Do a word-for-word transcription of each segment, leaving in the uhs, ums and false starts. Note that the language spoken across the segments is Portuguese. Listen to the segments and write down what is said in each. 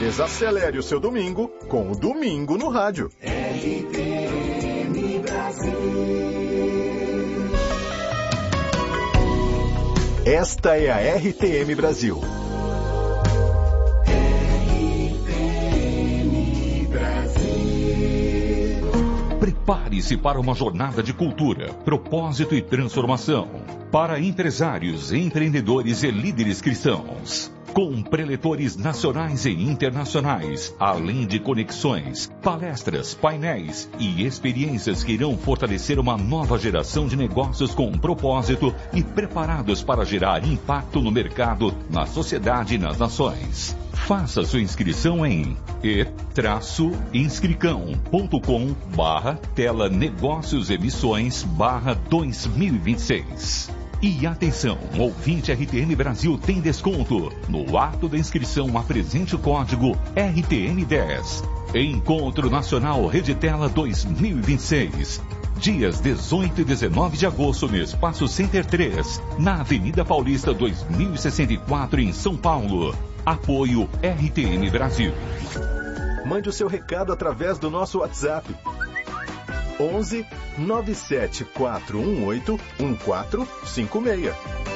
Desacelere o seu domingo com o Domingo no Rádio. R T M Brasil. Esta é a R T M Brasil. Prepare-se para uma jornada de cultura, propósito e transformação. Para empresários, empreendedores e líderes cristãos. Com preletores nacionais e internacionais, além de conexões, palestras, painéis e experiências que irão fortalecer uma nova geração de negócios com propósito e preparados para gerar impacto no mercado, na sociedade e nas nações. Faça sua inscrição em e inscricão ponto com barra tela negócios emissões barra dois mil e vinte e seis. E atenção, ouvinte R T M Brasil tem desconto. No ato da inscrição, apresente o código R T M dez. Encontro Nacional Reditela dois mil e vinte e seis. Dias dezoito e dezenove de agosto no Espaço Center três, na Avenida Paulista dois mil e sessenta e quatro, em São Paulo. Apoio R T M Brasil. Mande o seu recado através do nosso WhatsApp. onze nove sete quatro um oito um quatro cinco seis.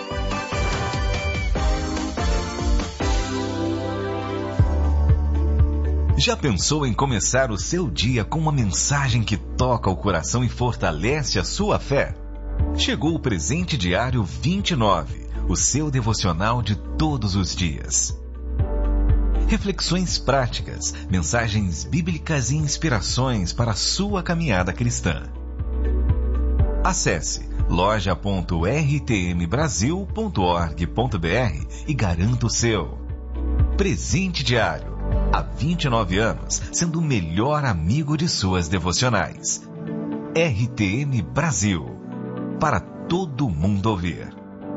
Já pensou em começar o seu dia com uma mensagem que toca o coração e fortalece a sua fé? Chegou o Presente Diário vinte e nove, o seu devocional de todos os dias. Reflexões práticas, mensagens bíblicas e inspirações para a sua caminhada cristã. Acesse loja ponto r t m brasil ponto org ponto b r e garanta o seu. Presente Diário, há vinte e nove anos, sendo o melhor amigo de suas devocionais. R T M Brasil, para todo mundo ouvir.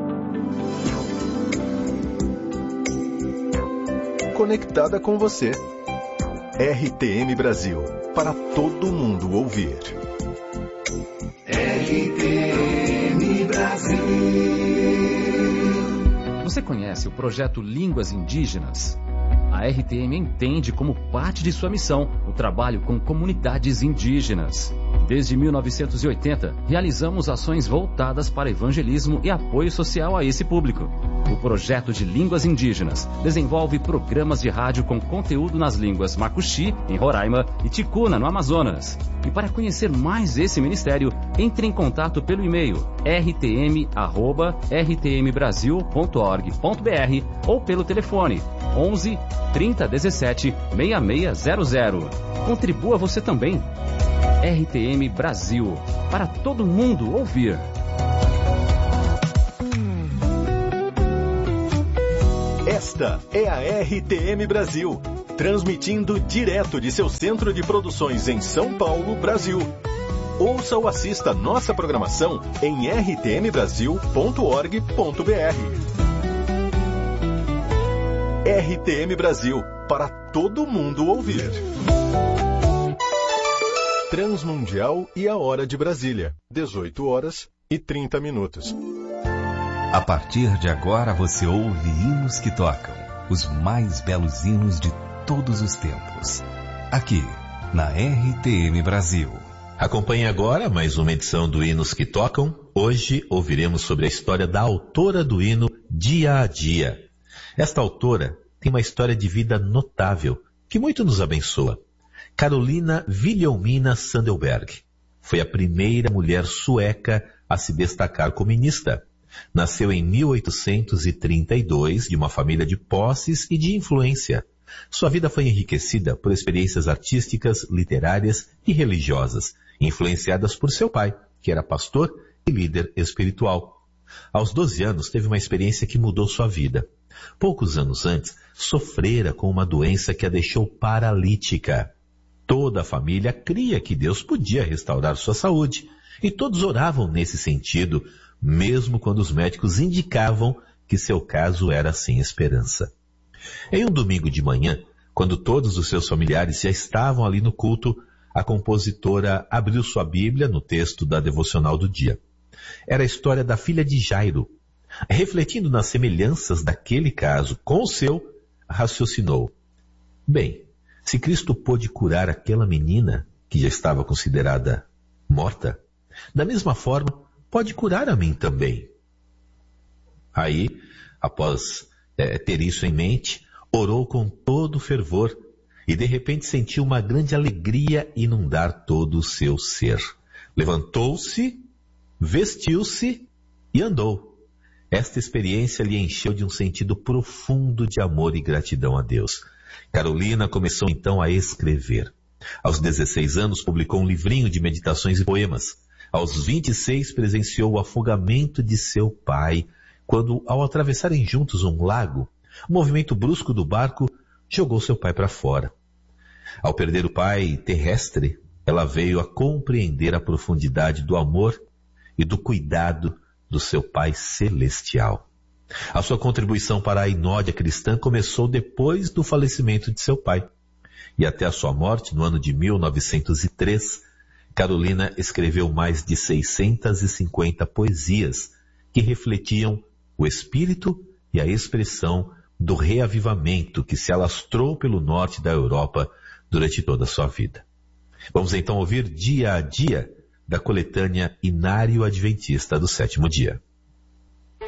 Conectada com você. R T M Brasil, para todo mundo ouvir. R T M Brasil. Você conhece o projeto Línguas Indígenas? A R T M entende como parte de sua missão o trabalho com comunidades indígenas. Desde mil novecentos e oitenta, realizamos ações voltadas para evangelismo e apoio social a esse público. O projeto de Línguas Indígenas desenvolve programas de rádio com conteúdo nas línguas Macuxi, em Roraima, e Ticuna, no Amazonas. E para conhecer mais esse ministério, entre em contato pelo e-mail r t m arroba r t m brasil ponto org ponto b r ou pelo telefone onze trinta dezessete sessenta e seis zero zero. Contribua você também. R T M Brasil, para todo mundo ouvir. Esta é a R T M Brasil, transmitindo direto de seu centro de produções em São Paulo, Brasil. Ouça ou assista nossa programação em r t m brasil ponto org ponto b r. R T M Brasil, para todo mundo ouvir. Transmundial e a hora de Brasília, dezoito horas e trinta minutos. A partir de agora você ouve hinos que tocam, os mais belos hinos de todos os tempos. Aqui, na R T M Brasil. Acompanhe agora mais uma edição do Hinos que Tocam. Hoje ouviremos sobre a história da autora do hino Dia a Dia. Esta autora tem uma história de vida notável, que muito nos abençoa. Carolina Wilhelmina Sandelberg foi a primeira mulher sueca a se destacar como ministra. Nasceu em mil oitocentos e trinta e dois de uma família de posses e de influência. Sua vida foi enriquecida por experiências artísticas, literárias e religiosas, influenciadas por seu pai, que era pastor e líder espiritual. Aos doze anos, teve uma experiência que mudou sua vida. Poucos anos antes, sofrera com uma doença que a deixou paralítica. Toda a família cria que Deus podia restaurar sua saúde, e todos oravam nesse sentido, mesmo quando os médicos indicavam que seu caso era sem esperança. Em um domingo de manhã, quando todos os seus familiares já estavam ali no culto, a compositora abriu sua Bíblia no texto da devocional do dia. Era a história da filha de Jairo. Refletindo nas semelhanças daquele caso com o seu, raciocinou: Bem, se Cristo pôde curar aquela menina que já estava considerada morta, da mesma forma, pode curar a mim também. Aí, após é, ter isso em mente, orou com todo fervor e de repente sentiu uma grande alegria inundar todo o seu ser. Levantou-se, vestiu-se e andou. Esta experiência lhe encheu de um sentido profundo de amor e gratidão a Deus. Carolina começou então a escrever. Aos dezesseis anos publicou um livrinho de meditações e poemas. Aos vinte e seis presenciou o afogamento de seu pai, quando, ao atravessarem juntos um lago, o movimento brusco do barco jogou seu pai para fora. Ao perder o pai terrestre, ela veio a compreender a profundidade do amor e do cuidado do seu pai celestial. A sua contribuição para a inódia cristã começou depois do falecimento de seu pai. E até a sua morte, no ano de mil novecentos e três, Carolina escreveu mais de seiscentas e cinquenta poesias que refletiam o espírito e a expressão do reavivamento que se alastrou pelo norte da Europa durante toda a sua vida. Vamos então ouvir Dia a Dia, da coletânea Inário Adventista do Sétimo Dia.